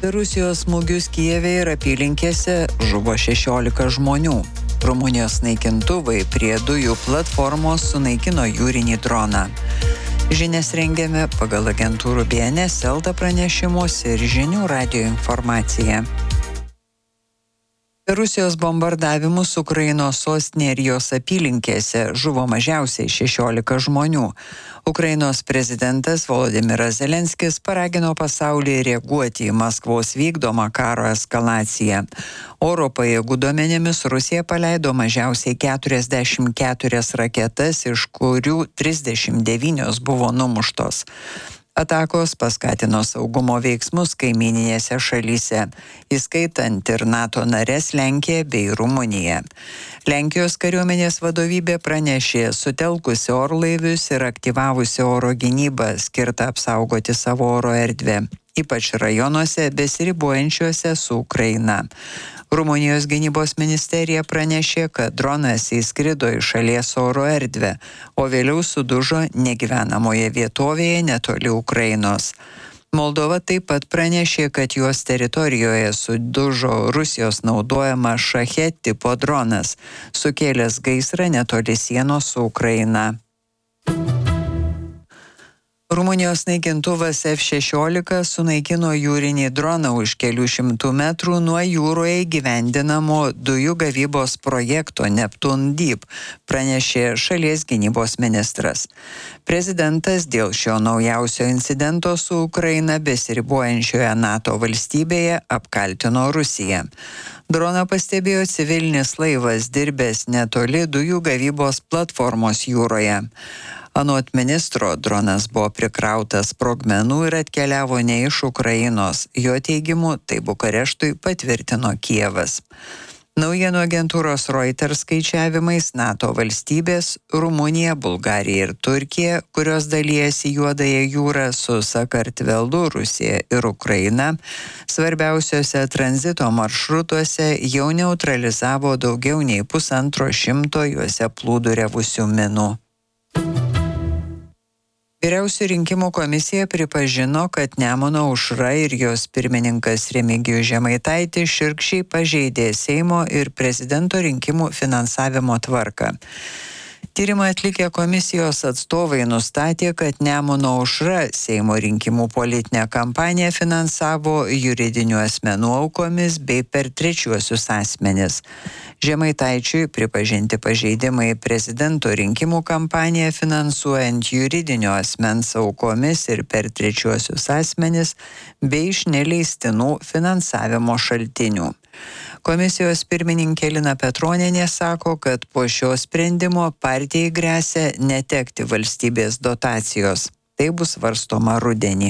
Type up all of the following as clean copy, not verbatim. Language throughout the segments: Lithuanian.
Per Rusijos smūgius Kijeve ir apylinkėse žuvo 16 žmonių. Rumunijos naikintuvai prie dujų platformos sunaikino jūrinį droną. Žinias rengiame pagal agentūrų BNS, Elta pranešimus ir žinių radijo informaciją. Per Rusijos bombardavimus Ukrainos sostinėje ir jos apylinkėse žuvo mažiausiai 16 žmonių. Ukrainos prezidentas Volodymyras Zelenskis paragino pasaulį reaguoti į Maskvos vykdomą karo eskalaciją. Oro pajėgų duomenimis Rusija paleido mažiausiai 44 raketas, iš kurių 39 buvo numuštos. Atakos paskatino saugumo veiksmus kaimyninėse šalyse, įskaitant ir NATO nares Lenkiją bei Rumuniją. Lenkijos kariuomenės vadovybė pranešė sutelkusi orlaivius ir aktyvavusi oro gynybą skirtą apsaugoti savo oro erdvę, ypač rajonuose besiribojančiuose su Ukraina. Rumunijos gynybos ministerija pranešė, kad dronas įskrido į šalies oro erdvę, o vėliau sudužo negyvenamoje vietovėje netoli Ukrainos. Moldova taip pat pranešė, kad jos teritorijoje sudužo Rusijos naudojama Šachet tipo dronas, sukėlęs gaisrą netoli sienos su Ukraina. Rumunijos naikintuvas F-16 sunaikino jūrinį droną už kelių šimtų metrų nuo jūroje įgyvendinamo dujų gavybos projekto Neptun Deep, pranešė šalies gynybos ministras. Prezidentas dėl šio naujausio incidento su Ukraina besiribojančioje NATO valstybėje apkaltino Rusiją. Droną pastebėjo civilinis laivas dirbęs netoli dujų gavybos platformos jūroje. Anot ministro, dronas buvo prikrautas sprogmenų ir atkeliavo ne iš Ukrainos. Jo teigimu, tai Bukareštui patvirtino Kijevas. Naujienų agentūros Reuters skaičiavimais NATO valstybės Rumunija, Bulgarija ir Turkija, kurios dalijasi Juodąją jūrą su Sakartvelu, Rusija ir Ukraina, svarbiausiuose tranzito maršrutuose jau neutralizavo daugiau nei 150 juose plūduriavusių minų. Vyriausioji rinkimų komisija pripažino, kad Nemuno aušra ir jos pirmininkas Remigijus Žemaitaitis šiurkščiai pažeidė Seimo ir prezidento rinkimų finansavimo tvarką. Tyrimą atlikę komisijos atstovai nustatė, kad Nemuno aušra Seimo rinkimų politinę kampaniją finansavo juridinių asmenų aukomis bei per trečiuosius asmenis. Žemaitaičiui pripažinti pažeidimai prezidento rinkimų kampaniją finansuojant juridinio asmens aukomis ir per trečiuosius asmenis bei iš neleistinų finansavimo šaltinių. Komisijos pirmininkė Lina Petronienė sako, kad po šio sprendimo partijai gresia netekti valstybės dotacijos. Tai bus svarstoma rudenį.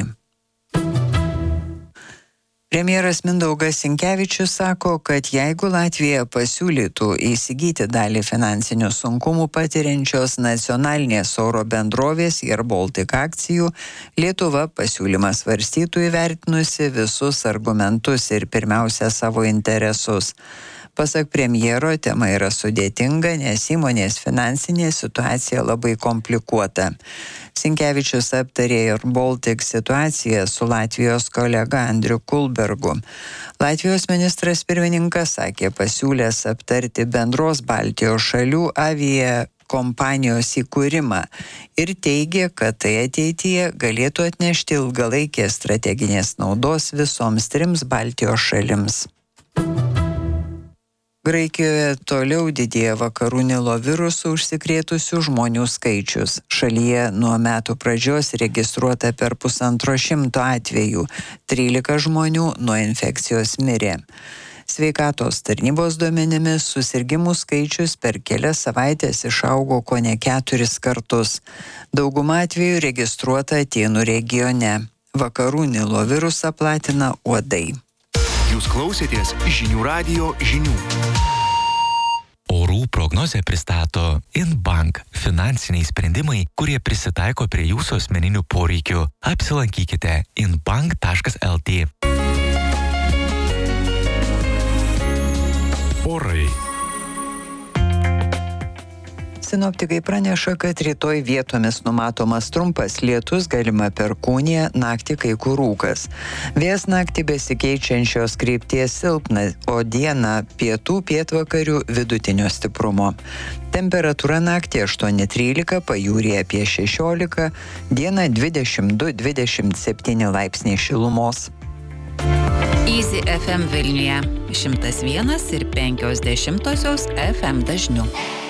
Premjeras Mindaugas Sinkevičius sako, kad jeigu Latvija pasiūlytų įsigyti dalį finansinių sunkumų patiriančios nacionalinės oro bendrovės Air Baltic akcijų, Lietuva pasiūlymą svarstytų įvertinusi visus argumentus ir pirmiausia savo interesus. Pasak premjero, tema yra sudėtinga, nes įmonės finansinė situacija labai komplikuota. Sinkevičius aptarė Air Baltic situaciją su Latvijos kolega Andriu Kulbergu. Latvijos ministras pirmininkas sakė pasiūlęs aptarti bendros Baltijos šalių kompanijos įkūrimą ir teigė, kad tai ateityje galėtų atnešti ilgalaikės strateginės naudos visoms 3 Baltijos šalims. Graikijoje toliau didėja vakarų Nilo virusu užsikrėtusių žmonių skaičius. Šalyje nuo metų pradžios registruota per 150 atvejų, 13 žmonių nuo infekcijos mirė. Sveikatos tarnybos duomenimis susirgimų skaičius per kelias savaitės išaugo kone 4 kartus. Dauguma atvejų registruota Atėnų regione. Vakarų Nilo virusą platina uodai. Jūs klausėtės žinių radijo žinių. Orų prognozę pristato InBank – finansiniai sprendimai, kurie prisitaiko prie jūsų asmeninių poreikių. Apsilankykite inbank.lt. Senato Sinoptikai praneša, kad rytoj vietomis numatomas trumpas lietus, galima perkūnija, naktį kai kur rūkas. Vėjas naktį besikeičiančios krypties silpnas, o dieną pietų pietvakarių vidutinio stiprumo. Temperatūra naktį 8-13, pajūryje apie 16, dieną 22-27 laipsniai šilumos. Easy FM Vilniuje 101,5 FM dažniu.